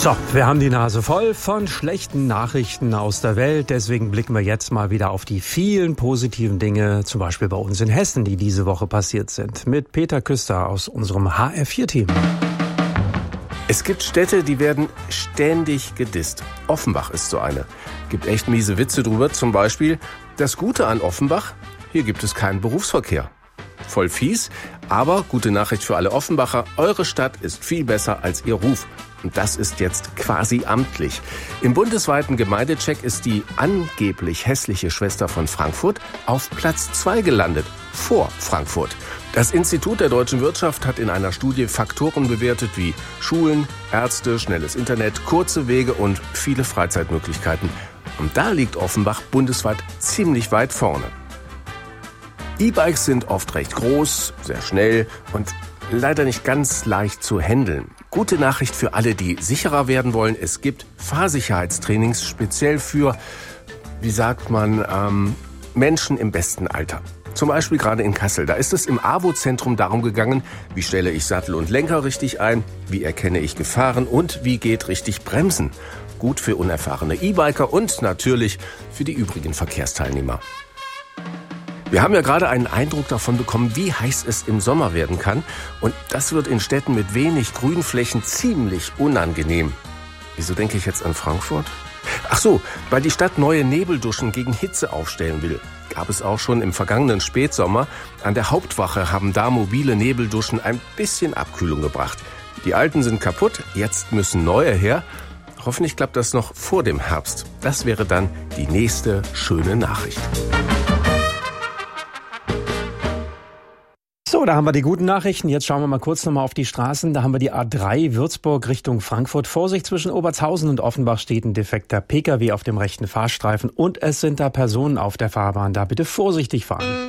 So, wir haben die Nase voll von schlechten Nachrichten aus der Welt. Deswegen blicken wir jetzt mal wieder auf die vielen positiven Dinge, zum Beispiel bei uns in Hessen, die diese Woche passiert sind. Mit Peter Küster aus unserem HR4-Team. Es gibt Städte, die werden ständig gedisst. Offenbach ist so eine. Gibt echt miese Witze drüber. Zum Beispiel, das Gute an Offenbach, hier gibt es keinen Berufsverkehr. Voll fies, aber gute Nachricht für alle Offenbacher. Eure Stadt ist viel besser als ihr Ruf. Und das ist jetzt quasi amtlich. Im bundesweiten Gemeindecheck ist die angeblich hässliche Schwester von Frankfurt auf Platz 2 gelandet, vor Frankfurt. Das Institut der deutschen Wirtschaft hat in einer Studie Faktoren bewertet wie Schulen, Ärzte, schnelles Internet, kurze Wege und viele Freizeitmöglichkeiten. Und da liegt Offenbach bundesweit ziemlich weit vorne. E-Bikes sind oft recht groß, sehr schnell und leider nicht ganz leicht zu handeln. Gute Nachricht für alle, die sicherer werden wollen. Es gibt Fahrsicherheitstrainings speziell für, Menschen im besten Alter. Zum Beispiel gerade in Kassel. Da ist es im AWO-Zentrum darum gegangen, wie stelle ich Sattel und Lenker richtig ein, wie erkenne ich Gefahren und wie geht richtig Bremsen. Gut für unerfahrene E-Biker und natürlich für die übrigen Verkehrsteilnehmer. Wir haben ja gerade einen Eindruck davon bekommen, wie heiß es im Sommer werden kann. Und das wird in Städten mit wenig Grünflächen ziemlich unangenehm. Wieso denke ich jetzt an Frankfurt? Ach so, weil die Stadt neue Nebelduschen gegen Hitze aufstellen will. Gab es auch schon im vergangenen Spätsommer. An der Hauptwache haben da mobile Nebelduschen ein bisschen Abkühlung gebracht. Die alten sind kaputt, jetzt müssen neue her. Hoffentlich klappt das noch vor dem Herbst. Das wäre dann die nächste schöne Nachricht. So, da haben wir die guten Nachrichten. Jetzt schauen wir mal kurz nochmal auf die Straßen. Da haben wir die A3 Würzburg Richtung Frankfurt. Vorsicht, zwischen Obertshausen und Offenbach steht ein defekter Pkw auf dem rechten Fahrstreifen. Und es sind da Personen auf der Fahrbahn. Da bitte vorsichtig fahren.